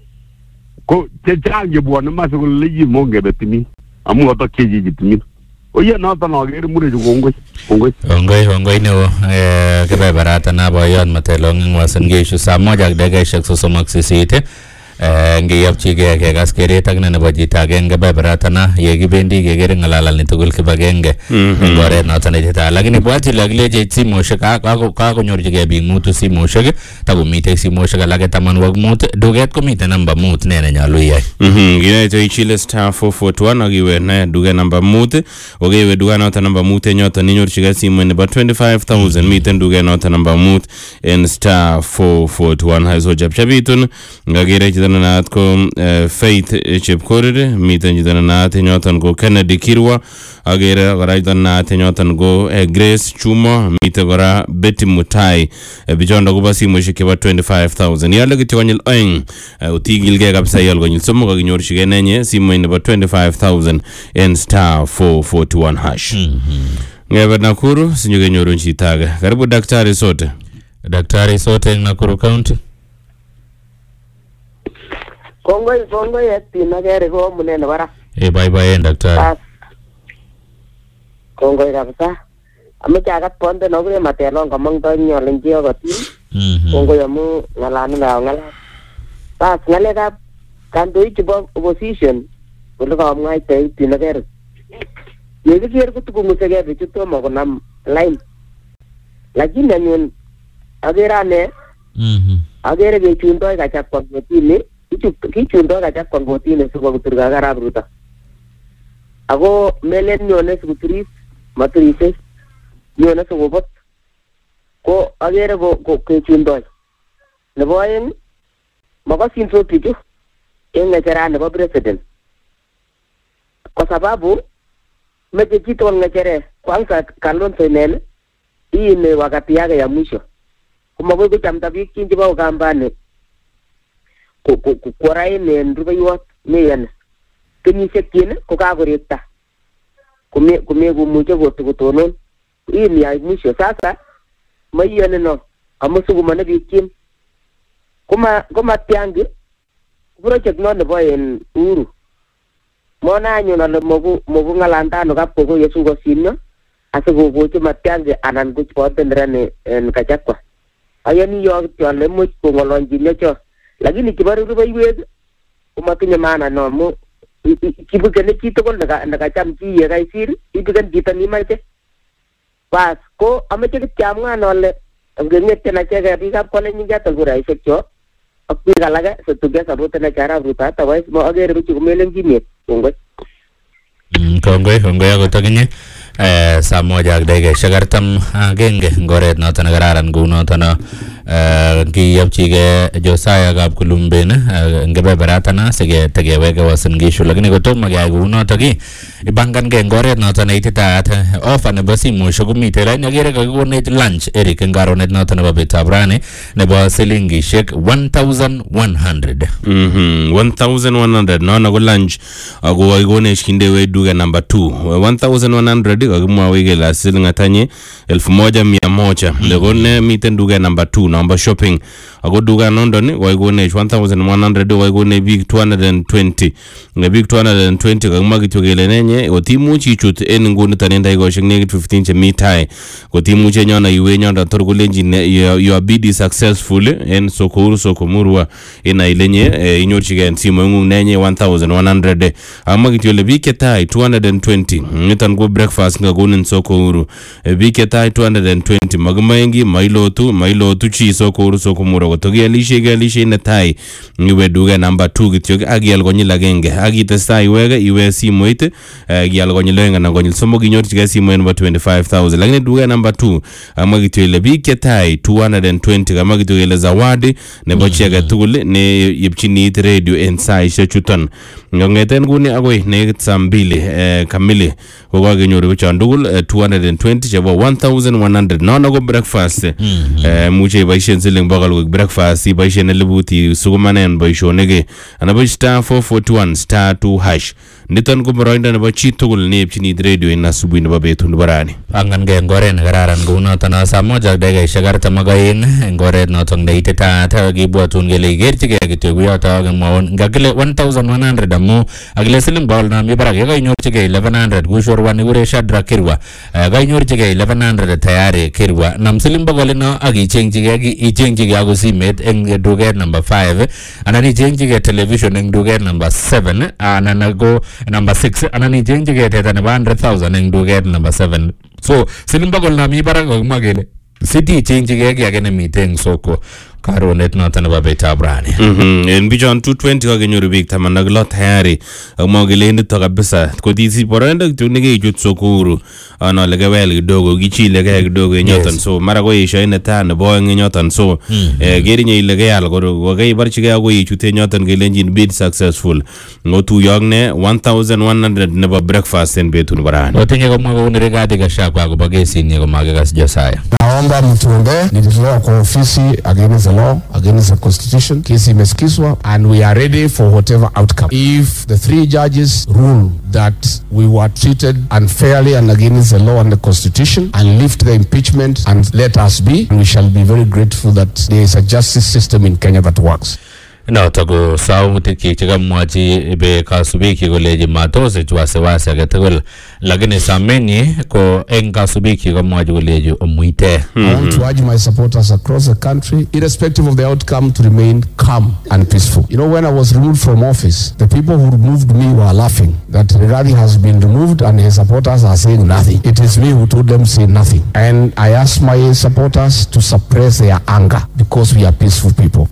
ko te change buona ma so leji monge betimi amu to keji jitimi oye no to no gere mure ju ngoi ngoi ngoi ngoi ne eh ke ba barata na ba yon matelong ngwasen ge shu sa moja daga shak so somak sisite ngi yapchi ge ge gas kere tagna ne baji tagenge ba baratana ye gi bendi ge gere ngalala ni tugul ke bagenge ngore na tane jeta lagini bwati lagle je si moshe ka ka ka ko nyor ge bi mutu si moshe tabu mite si moshe lage taman wag mut doget ko mite namba mut ne ne nyalu ye mhm gine to ichile star four four one agiwe na duga namba mut ogewe duga na ta namba mut nyota ni nyor chiga si mwene ba twenty-five thousand mite duga na ta namba mut en star four four one hazo jab chabitun ngagere na ko Faith Chepkorir miten jidana na tenyotan go Kennedy Kirwa agere gora na tenyotan go Grace Chuma mite gora Betty Mutai bijonda go basi mo shike ba twenty-five thousand yalla giti wanyil oing utigil ge kabisa yalla gonyil somo ga nyor shige nenye simo ine ba twenty-five thousand en star four four one hash ngebe Nakuru sinyuge nyoro nchitaga karibu daktari sote daktari sote Nakuru County Kongoi kongoi eti nagere ko munene bara. Eh bye bye daktari. Kongoi kabisa. Amecha akat ponde no kure matelong kamang to nyolen jiyo kotin. Mhm. Kongoi amu ngalani na ngala. Pas ngale ka kandoi chibo opposition. Kulo ka ngai te eti nagere. Yegi kier kutu kumusege bichuto magonam line. Lakini anyun agera ne. Mhm. Agere ge chundo ka chakwa ngotini. Kichu kichundo ka chakwa ngotini suko kuturga garab ruta. Ago melen nyone sukutris maturise nyone sukubot ko agere ko ko kichundo. Nebo aeng magasin so pichu en ngechera nebo president. Kwa sababu meje kitu ngechere kwanza Kalonzo inene hii ni wakati yake ya mwisho. Kumagoi kuchamta biik kinji ba ukambani ku ku kurai ne ndubaiwot meyan kenyisiek kin ko kakorekta kume kume kumuche kotonon hii ni ya mwisho sasa mayane no amusukumane biik kin kuma kuma tiangi project no nebo en Uhuru mona anyun ale mogu mogu ngalandano kapko ko Yesu ko sinyo asikokochi matiangi anan ko potendrane en Kachakwa ayani yo tyole much ko ngolonji necho lakini kibaru rubaiwek umatinye maana no mu kibukene chito kol nakacham chi ye kaisir ibigen chito ni mache bas ko ameche kityamwa nole ngengete na chege bikap kole nyingata kuraishek cho ak biik alage setuge sabote na chara ruta ta wais mo agere bichu kumelen kimie kongoi kongoi kongoi akotakinye eh saa moja ak dakikaishek artam agenge ngoret noton nekararan kou noton ngiyapchige Josiah Kapkulumben ngebeberatana sege tegeweke wasin gishu lakini kotomo keyai kounotok ii ibangan ke eng oret noto neititaat offer nebo simoshek komite lain akere kakikonech lunch Eric eng karonet noto nebo betab rani nebo silingishek one thousand one hundred. Mhm one thousand one hundred nono ko lunch ako kakikonech kindewe duka number two one thousand one hundred kakimwawe kele siling atanye elfu moja mia moja lekone miten duka number two number shopping ako duka nondo ni kakikonech one thousand one hundred kakikonech big two hundred twenty nge big two hundred twenty kakimwa kityo kele nenye kotimuchi ichut en nguniton en dakikoshek nekit fifteen chemi tai kotimuchi nyona iwe nyonda tor kolenjin your bid is successful en Sokouru Sokomurwa ina ilenye inyorchige simoingung nenye one thousand one hundred amma kityo le big ketai two hundred twenty niton ko breakfast ngakonin Sokouru big ketai two hundred twenty magmaengi mailotu mailotu chi Sokouru Sokomurwa kotogelishe gelishe netai iwe duka number two kityo agial konyil agenge agitestai iwege iwe simoit gial konyil oeng anan konyil somok inyorchige simoit nebo twenty-five thousand lakini duka number two amma kityo le big ketai two hundred twenty kama kityo kele zawadi nebo chege tugul ne yepchini radio en saishek chuton ngongeten kuni agoi nekit saa mbili kamili ko kakenyoru chon tugul two hundred twenty chebo one thousand one hundred nono ko breakfast muche iboisien siling bokol ko breakfast iboisien elibuti sukumanen boisionik ana star four forty-one star two hash niton ko boroindo nebo chi tugul ne yepchini radio en asubuhi nebo betut nebo rani angan ge ngoret ne kararan kou noton saa moja dakikaishek artam ak aeng eng oret noton neititaat kibwatun kele ikerchige kityo kuyotok kemwaun ngakile one thousand one hundred amu akile siling bokol nami barak yekainyorchige eleven hundred kushorwa nekure Shadrack Kirwa kainyorchige eleven hundred tayari Kirwa nam siling bokol ino ak ichengjige ichengjige ako simet eng duket number five anan ichengjige television eng duket number seven anan ko number six anan ichengjige teta nebo one hundred thousand eng duket number seven so siling bokol nami barak kakimwa kele siti ichengjige ki age nemite eng soko karonet noton nebo betab rani. Mhm en bichon two twenty kakenyoru biik taman ak lo tayari akmwa kele ndito kabisa kotisi boroindo kityo nekeichut Sokouru ana ole kewel kidogo kichile ke kidogo en yoton so mara ko isho ine ta nebo oeng en yoton so kerinye ile keyal ko keiborchige akoi ichut en yoton kelenjin bid successful ngotuyok ne one thousand one hundred nebo breakfast en betut nebo rani. Otinye komwa kouni Rigathi Gachagua akobo kesinyi komakikas Josiah. Naomba mtuombee, nilitolewa kwa ofisi against the law, against the constitution. Kesi imesikizwa and we are ready for whatever outcome. If the three judges rule that we were treated unfairly and against the law and the constitution and lift the impeachment and let us be, we shall be very grateful that there is a justice system in Kenya that works. Noto ko sautik chik chekamwachi be kasubiki koleji matosich wasiwasi age tugul lakini samenyi ko eng kasubiki kamwachi koleji omuite. I want to urge my supporters across the country, irrespective of the outcome, to remain calm and peaceful. You know, when I was removed from office, the people who removed me were laughing that Rigathi has been removed and his supporters are saying nothing. It is me who told them say nothing. And I asked my supporters to suppress their anger because we are peaceful people.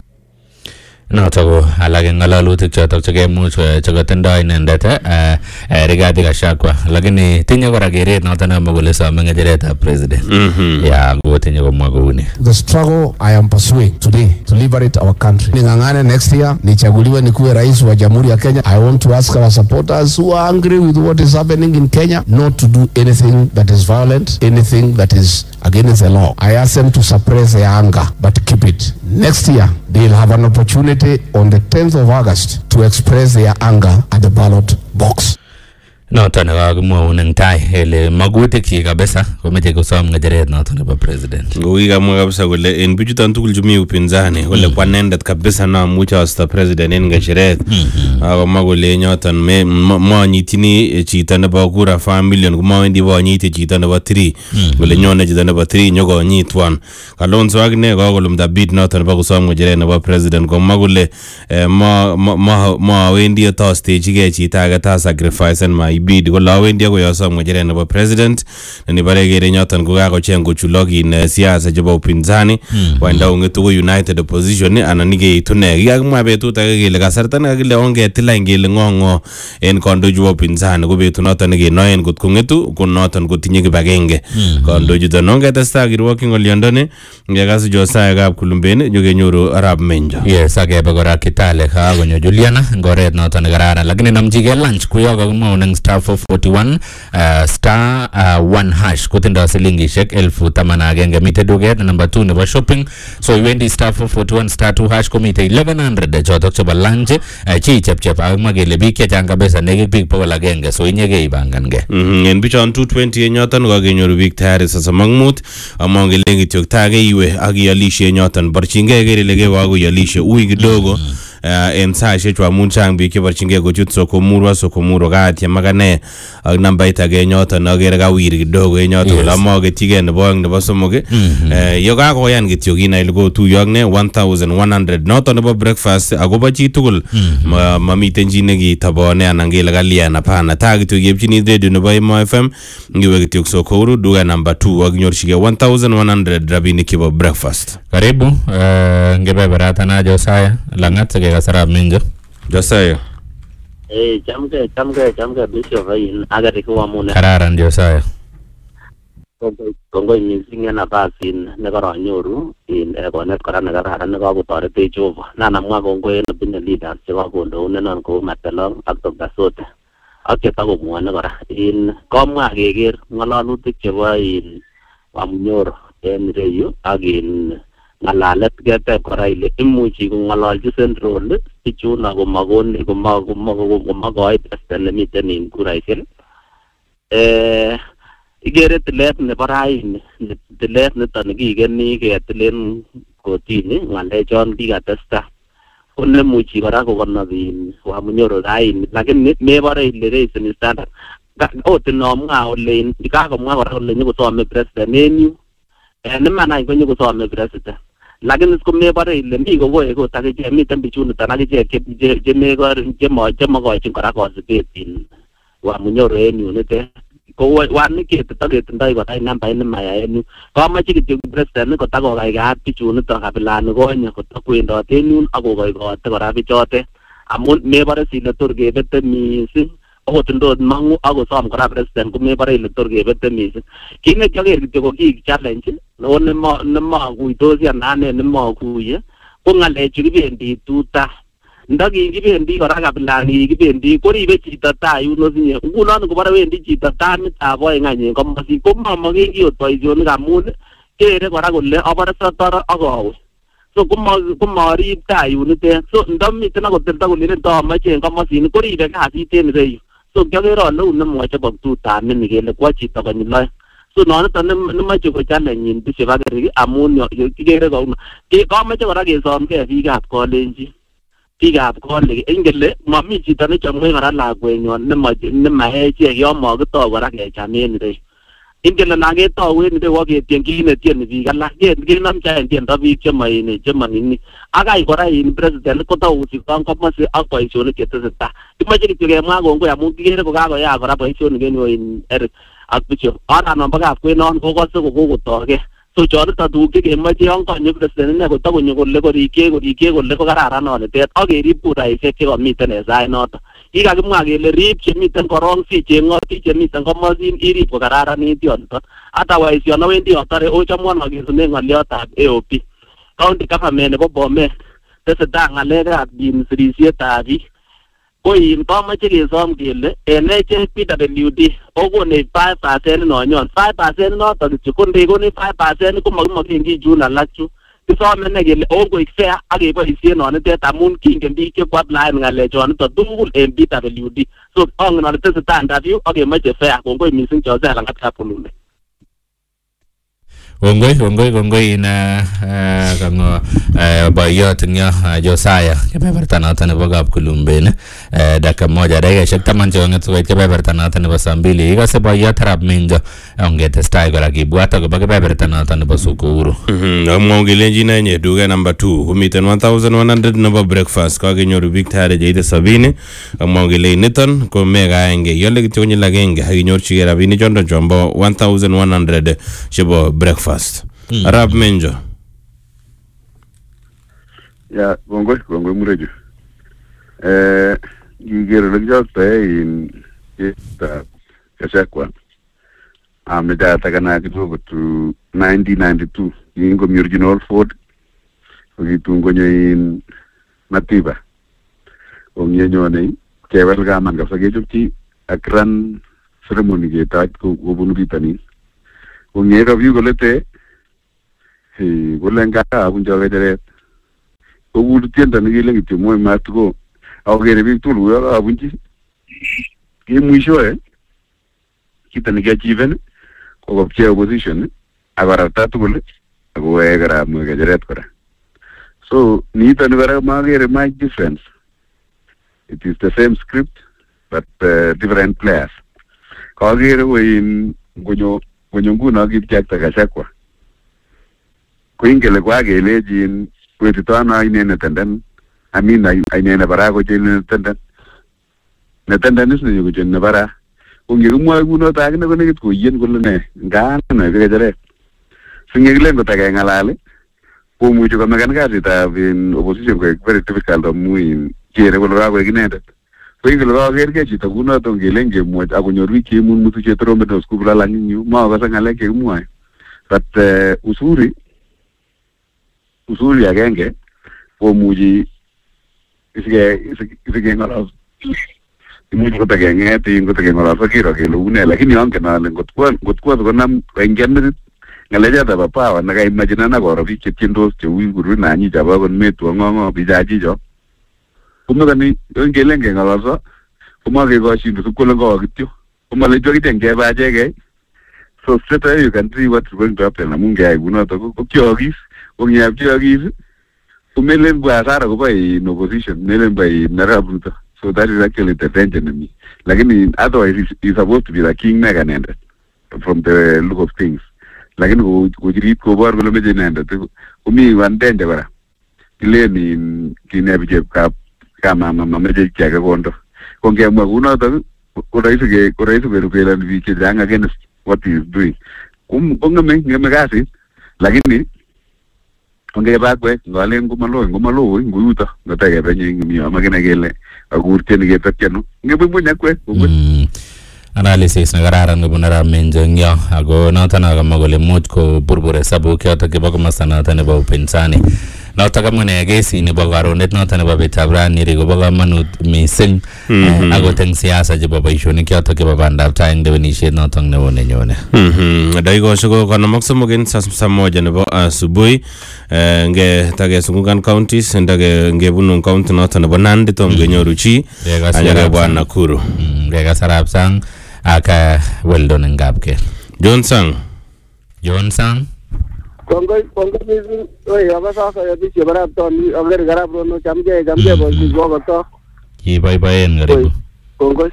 Noto ko alage ngalalutik chotok chekemuch chekotindoi inendet Rigathi Gachagua lakini tinye kora keret noto nemo kole some ngecheretab president. Ya kotinye komwa kouni. The struggle I am pursuing today to liberate our country. Ningangane next year nichaguliwe nikuwe rais wa Jamhuri ya Kenya. I want to ask our supporters who are angry with what is happening in Kenya not to do anything that is violent, anything that is against the law. I ask them to suppress their anger but keep it. Next year they'll have an opportunity on the tenth of August to express their anger at the ballot box. Noto nekakimwaun eng tai ele magutik chik kabisa komeche kosom ngecheret noto nebo president. Kokikamwa kabisa kole en bichuton tugul chumi upinzani kole kwa nendet kabisa na amuche asta president en ngecheret akomwa kole nyoton mwanyitini chito nebo kura five million komawendi bonyiti chito nebo three kole nyone chito nebo three nyokonyitwan Kalonzo akine kakolumda bid noto nebo kosom ngecheret nebo president komwa kole mawendi atastechige chito age ta sacrifice en ma ibidi ko lawendi ako yosom ng'echeret nebo president nibare kere nyoton ko kakocheng kochulogin siasa chebo upinzani wanda ung'etu ko united opposition anan nikeitu ne kikakimwa betut age kele kasarta nekakile ongetila ngele ng'ong'o en kandoik chebo upinzani ko betut noton nekenoen kot kong'etu ko noton kotinye kibagenge kandoichuton ongetestai kirwokyin ng'olyondoni ngekas Josiah Kapkulumben nyokenyoru Arap Menjo. Yes, akebe kora Kitale kakonyo Juliana ngoret noton nekararan lakini namchige lunch kuyo kakimwa ning star four forty-one uh, star uh, one hash kotindo silingishek elfu taman agenge mite duket number two nebo shopping so iwendi star four forty-one star two hash komite eleven hundred chotok chebo lunch uh, chi chepchep akimwa kele biik chechang kabisa nekik biik bokol agenge so inyege ibangange mm en bichon two twenty en yoton kakenyoru biik tayari sosom ak mut among kelen kityok tage iwe ak ialishe nyoton borchingei kere lege wago ialishe ui kidogo Uh, en saishek amun chang biik cheborchingei kochut Sokomurwa Sokomurwa kaatiem makane ak nambait age nyoton akere kawir kidogo en yoton yes. Amaketyigei nebo oeng nebo somok mm-hmm. uh, yo kakoyan kityo kinai ile kotuyo ak ne one thousand one hundred noton nebo breakfast akobo chi tugul mm-hmm. mamiten chi nekitabone anan kele kalian hapana ta kityo kepchini radio nebo Emo F M ngiwe kityo Sokoru duka number two ak nyorchigei one thousand one hundred rabinik chebo breakfast. Karibu uh, ngebeberata na Josiah langat Arap Menjo. Josiah. Eh, chamke, chamke, chamke Bishop ayin agari kwa mune. Kararan Josiah. Kongoi missing en nafasin nekaranyoru in konet kora nekararan nekakotoretech Jehova. Na namwa kongoi en opinion leaders chekakondounenon kou Matelong ak Doctor Sote. Ak chetakomwone kora in komwa keker ng'alalutik chebo in Wamunyoro en ireyu ak in ngalalet keteb kora ile imuchi kong'ololchi Central bichun ako makoni komakoit president nemiten in kuraisiek eh ikere tilet nebo raini tilet niton nekikeni ketilen kotini ng'alechon kikatesta ko nemuchi kora kokonobin Wamunyoro raini lakini mebore ile raising standard ot nomwa ole kakomwa kora ole nyokosome president en yu nemanai ko nyokosome president lakini sikomebore ile mi kokoe kot akichek miten bichuniton akichek chemokochin kora kosibet in Wamunyoro en yu nitet ko wan ketitoketindoi kora nambait nemaya en yu komoche kityo president kotakokaikat bichuniton kabilani konye kotakwendot en yun akokoikote kora bichotet amun mebore sile tor kebete missing okot ndot mangu akosom kora president komebore ile tor kebete missing kit nekioker kityo ko kiik challenge no nemakuitosi anan ane nemakuye ko ng'alechu kibendi tuta ndakikibendi kora kabilani kibendi koribe chito tai yun osinye ngunon ngobore wendi chito tamitab oeng any en komosin komomoken ki ot boisionik amun kere kora kole abore sotor ak awe so komorib tai yunitet so ndamiten akotilda kolelen taamoche en komosin koribe kasit en ireyu so kiakere ale u nemwoche boktutap nini kele kwo chito konyil oeng so noniton nemoche ko challenge in Bishop Agerik amun kikere kouno kamoche kora kesomgei biikab Kalenjin biikab Kole ingele momi chito nechomgei kora lakwenywan nemaechek yon mokitou kora kecham en ireyu ingele nan ketou en ireyu aketien kit netieni biik alak kenomchi any tiendo biik chemoini chemonini akai kora in president kotausikon komosi ak boisionik chetesetai kimoche kityo kemwa kongoi amun kikere kokakoyaak kora boisionik en yu in Eric ak Bishop oran bo kapkwenon kokose kokotoke so choniton tuguk chekemoche yon konyo president ine kotakonyo kole korikyech korikyech kole kokararan nonitet ak kerib kuraisiek chekomiten en sait noton kikakimwa kele rib chemiten korong si cheng'oti chemiten komosin irib kokararanit yoniton otherwise yon awendi otore ochamwon akesunen ng'oliotab A O P county government nebo Bomet tesetai ng'alekab sirisietab biik ko in komoche kesom kele en echek P W D okonech five percent nonyon five percent noton kityo ko ndekonech five percent komakimoken ki chun alak chu kisome ne kele ongoik fair ak keboisien nonitet amun kingen biik chekwaplaen ng'alechoniton tugul en P W D so ongen ole tesetai interview ak kemoche fair kongoi missing Josiah Langat Kapkulumben. Kongoi, kongoi, kongoi ina kango bayot nya Josiah kebeberta noton nebo Kapkulumben dakika moja dakikaishek taman chekong'et koit kebeberta noton nebo saa mbili ikose bayot Arap Minjo ongetestai kora kibwat akobo kebeberta noton nebo Sukuru. Amwau kelenjin inye duket number two komiten one thousand one hundred nebo breakfast kakenyoru biik tayari cheite sabini. Amwau kele niton ko mega aenge yole kityo konyil agenge akinyorchigei rabinik chondon chombo one thousand one hundred chebo breakfast. Mm. Arap Minjo. Ya, kongoi, kongoi mureju. Eh, ngigero lekijoktoe in yeta Gachagua. Amejata kana kidogo tu nineteen ninety-two. Yingo mi original Ford. Ukitungonyo in Matiba. Onyenyone kewel gaman kapsa kechopchi akran ceremony ketat kobunu bitanin. Ongeka view kolete eh kolenga abunjo kejeret. Kogur tienda nikile kityo moy matko awgere biik tulu ya abunji. Ki mwisho eh kita nikiachiven ko kopche opposition agarata tugul ako egara mo kejeret kora. So nito ni kora magere my difference. It is the same script but uh, different players. Kagere wein gonyo gonyo nguno kitjakta Gachagua. Kuingele kwa gelejin wetitana inene tenden amina inene bara ko jene tenden ne tenden is ne ko jene bara ungi kumwa kuno ta akine ko nekit ko yen kole ne ngana na kejere singeglen ko tage ngalale ko muju ko megan kasit ab in opposition ko very difficult amu in kere ko ra ko inendet ko ingele ko gerge chito kuno to ngelen ge muj akonyor wiki mun mutu chetro medos ku la nyu ma ko sangale ke kumwa but uh, usuri usuri agenge komuchi isige isige ngalo imuchi kotage ngeti ngotage ngalo fakiro kele une lakini yonke nale ngotkwa ngotkwa konam wengen ngaleja da papa na kai imagine na goro biik chetyendos che uiguru na nyi jaba kon metu ngongo bijaji jo kumega ni ngelenge ngalo so kuma ke go shindu ko ngo kityo kuma le jogi tenge ba jege so straight away you can see what's going to happen amunge ai guno to ko kyogis ongya kyogis kumelen bwa sara ko bai in opposition melen bai narabuta. So that is actually the tension in me. Lakini otherwise he's, he's supposed to be the king mega nende from the look of things. Lakini ko ko jirit ko bar ko meje nende umi wan tende bara ile ni kinebje ka kama mama meje kyaga kondo kongemwa kuno to ko raisi ke ko raisi ke rupela ni ke janga against what he is doing kum ngame ngame kasi lakini onge bakwe ngale ngumalo ngumalo nguyuta ngatake benye ngimi amagena gele agurte ni getakeno ngebunya kwe analysis na kararan kobun Arap Minjo ngyo ako noton akamwa kole much ko burbure sabuk yotok kibo komasta noton nebo upinzani notok kamwa ne kesi nebo karonet noton nebo betab rani kobo kamanut mising akot eng siasa chebo boisionik yotok chebo bandab tai eng lewenisiet notok nebo nenyone. Dakikoshek ko konom ak somok en saa moja nebo asubuhi nge takesungukan counties ndake ngebunu county noton nebo Nandi tom kenyoru chi anyake bwa Nakuru ngekas Arap Sang aka Weldon ngapke John Sang John Sang Kongoi kongoi mizi oi abasasa ya bichi barab toni agar garab rono chamge jamge bozi gogo to ki bye bye ngaribu kongoi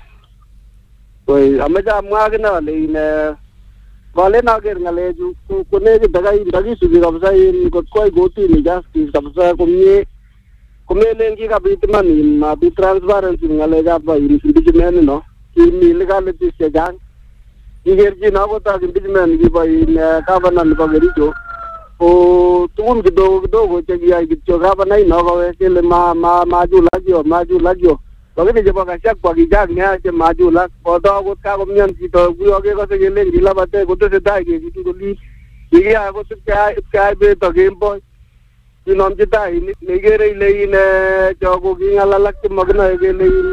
oi ameja mwagna le ine wale na ger ngale ju kone ji daga in dagi subi kabsa in kot koi goti ni justice kabsa kumye kumelengi kabitman in ma bi transparency ngale ga ba in impeachment no in legality se jang igerji na ko ta impeachment gi ba in governor ba gerijo o tugun kidogo kidogo chegi ai kityo governor ino ko kele ma ma maju lagyo maju lagyo lakini jebo Gachagua kijag nya che maju lag odo ko ka ko myan kito guyo ke ko se gele ngila bate ko to se dai ke kitu ko li iki a ko ka ka be to game boy inom jita ini negere ile ine jogo ki ngala lak magna gele